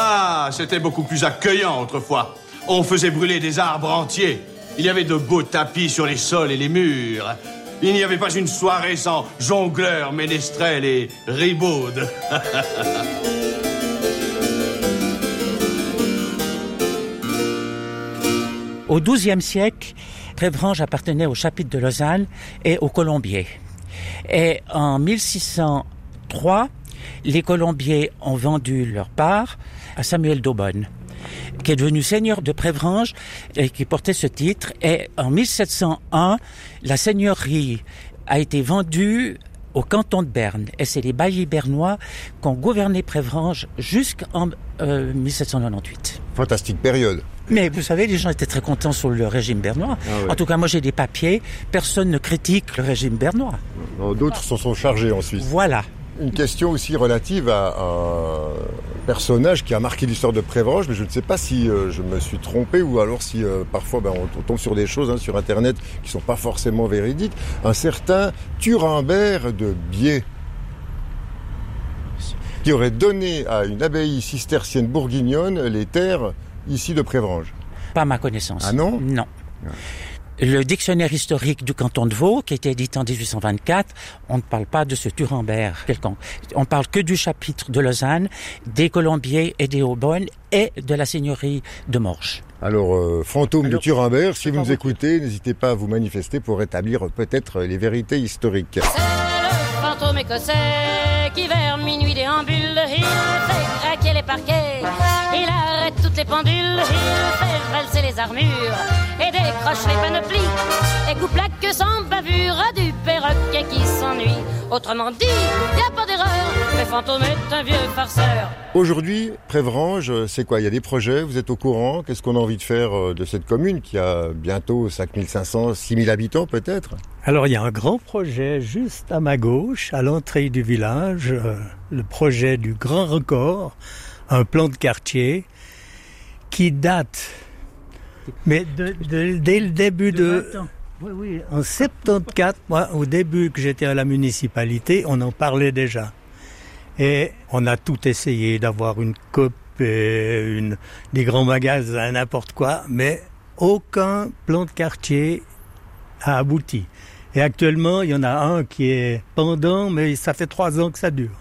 Ah, c'était beaucoup plus accueillant autrefois. On faisait brûler des arbres entiers. Il y avait de beaux tapis sur les sols et les murs. Il n'y avait pas une soirée sans jongleurs, ménestrels et ribaudes. Au XIIe siècle, Prévrange appartenait au chapitre de Lausanne et aux Colombiers. Et en 1603, les Colombiers ont vendu leur part à Samuel d'Aubonne, qui est devenu seigneur de Prévrange et qui portait ce titre. Et en 1701, la seigneurie a été vendue au canton de Berne. Et c'est les baillis bernois qui ont gouverné Prévrange jusqu'en 1798. Fantastique période. Mais vous savez, les gens étaient très contents sur le régime bernois. Ah ouais. En tout cas, moi j'ai des papiers, personne ne critique le régime bernois. D'autres s'en sont chargés en Suisse. Voilà. Une question aussi relative à un personnage qui a marqué l'histoire de Prévrange, mais je ne sais pas si je me suis trompé ou alors si parfois on tombe sur des choses sur Internet qui ne sont pas forcément véridiques. Un certain Thurambert de Bié, qui aurait donné à une abbaye cistercienne bourguignonne les terres ici de Prévrange. Pas à ma connaissance. Ah non ? Non. Le dictionnaire historique du canton de Vaud, qui a été édité en 1824, on ne parle pas de ce Thurambert quelconque. On parle que du chapitre de Lausanne, des Colombiers et des Aubonnes et de la seigneurie de Morges. Alors, fantôme de Thurambert, si vous nous écoutez, n'hésitez pas à vous manifester pour rétablir peut-être les vérités historiques. C'est le fantôme écossais qui vers minuit déambule, il fait craquer les parquets, il arrête toutes les pendules, il fait valser les armures et décroche les panoplies et coupe la queue sans bavure à du perroquet qui s'ennuie. Autrement dit, y a pas d'erreur, le fantôme est un vieux farceur. Aujourd'hui, Prévrange, c'est quoi ? Il y a des projets, vous êtes au courant ? Qu'est-ce qu'on a envie de faire de cette commune qui a bientôt 5500, 6000 habitants peut-être ? Alors il y a un grand projet juste à ma gauche, à l'entrée du village, le projet du Grand Record, un plan de quartier qui date, mais dès le début de... Oui, en 74, moi, au début que j'étais à la municipalité, on en parlait déjà. Et on a tout essayé d'avoir une coupe et des grands magasins, n'importe quoi, mais aucun plan de quartier a abouti. Et actuellement, il y en a un qui est pendant, mais ça fait 3 ans que ça dure.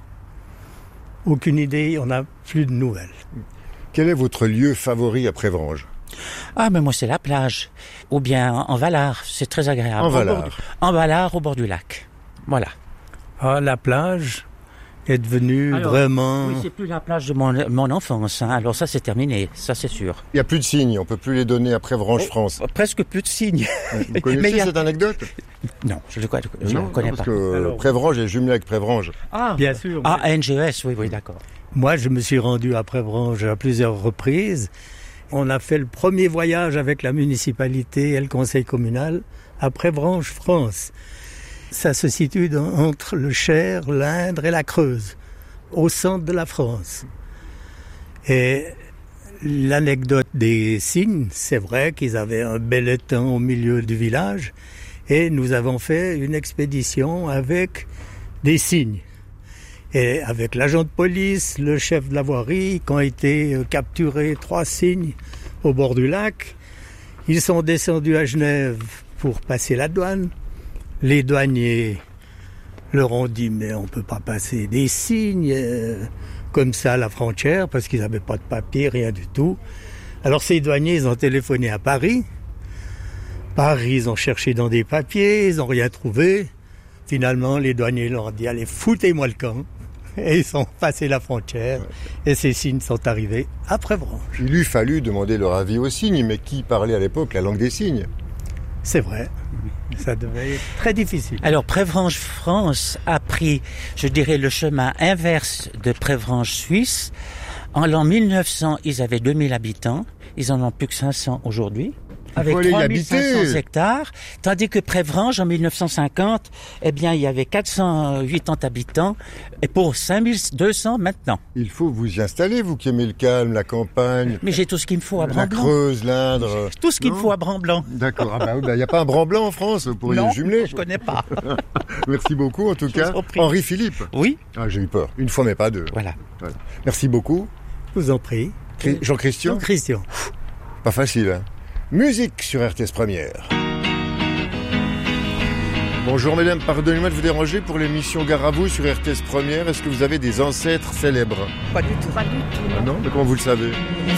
Aucune idée, on n'a plus de nouvelles. Quel est votre lieu favori à Prévrange ? Ah, mais moi c'est la plage. Ou bien en Valard, c'est très agréable. En Valard. En Valard, au bord du lac. Voilà. Ah, la plage est devenue vraiment... Oui, c'est plus la plage de mon enfance. Alors ça, c'est terminé, ça c'est sûr. Il n'y a plus de signes, on ne peut plus les donner à Prévrange France. Presque plus de signes. Vous connaissez cette anecdote ? Non, je ne la connais pas. Parce que Prévrange est jumelé avec Prévrange. Ah, bien sûr. Ah, NGS, oui, d'accord. Moi, je me suis rendu à Prévrange à plusieurs reprises. On a fait le premier voyage avec la municipalité et le conseil communal à Prévrange, France. Ça se situe entre le Cher, l'Indre et la Creuse, au centre de la France. Et l'anecdote des cygnes, c'est vrai qu'ils avaient un bel étang au milieu du village et nous avons fait une expédition avec des cygnes. Et avec l'agent de police, le chef de la voirie, quand ont été capturés 3 cygnes au bord du lac, ils sont descendus à Genève pour passer la douane. Les douaniers leur ont dit « mais on ne peut pas passer des cygnes comme ça à la frontière parce qu'ils n'avaient pas de papier, rien du tout ». Alors ces douaniers, ils ont téléphoné à Paris. Paris, ils ont cherché dans des papiers, ils n'ont rien trouvé. Finalement, les douaniers leur ont dit « allez, foutez-moi le camp ». Et ils sont passés la frontière et ces cygnes sont arrivés à Prévrange. Il eût fallu demander leur avis aux cygnes, mais qui parlait à l'époque la langue des cygnes ? C'est vrai, ça devait être très difficile. Alors Prévrange France a pris, je dirais, le chemin inverse de Prévrange Suisse. En l'an 1900, ils avaient 2000 habitants, ils en ont plus que 500 aujourd'hui. Avec 3500 hectares, tandis que Prévrange, en 1950, eh bien, il y avait 480 habitants, et pour 5200 maintenant. Il faut vous y installer, vous qui aimez le calme, la campagne. Mais j'ai tout ce qu'il me faut à Bran-Blanc. La Creuse, l'Indre. Tout ce qu'il me faut à Bran-Blanc. D'accord, il n'y a pas un Bran-Blanc en France, vous pourriez le jumeler. Non, je connais pas. Merci beaucoup, en tout cas. Henri Philippe. Oui. Ah, j'ai eu peur, une fois mais pas deux. Voilà. Merci beaucoup. Je vous en prie. Jean-Christian ? Jean-Christian. Pas facile, hein. Musique sur RTS Première. Bonjour mesdames, pardonnez-moi de vous déranger pour l'émission Gare à vous sur RTS Première. Est-ce que vous avez des ancêtres célèbres ? Pas du tout. Ah non, mais comment vous le savez ?